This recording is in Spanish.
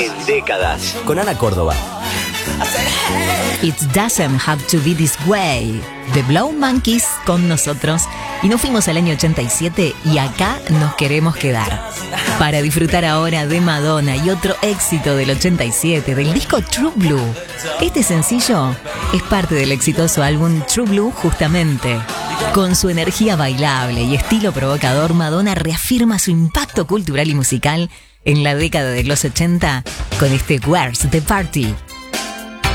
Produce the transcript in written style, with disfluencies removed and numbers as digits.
en décadas. Con Ana Córdoba. It doesn't have to be this way. The Blow Monkeys con nosotros. Y nos fuimos al año 87 y acá nos queremos quedar. Para disfrutar ahora de Madonna y otro éxito del 87, del disco True Blue. Este sencillo es parte del exitoso álbum True Blue justamente. Con su energía bailable y estilo provocador, Madonna reafirma su impacto cultural y musical en la década de los 80 con este Where's the Party.